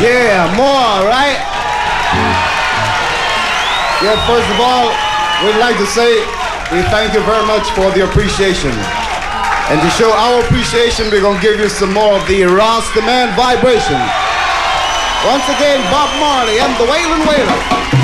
Yeah, more, right? Yeah, first of all, we'd like to say we thank you very much for the appreciation. And to show our appreciation, we're going to give you some more of the Rastaman vibration. Once again, Bob Marley and the Wailin' Wailers.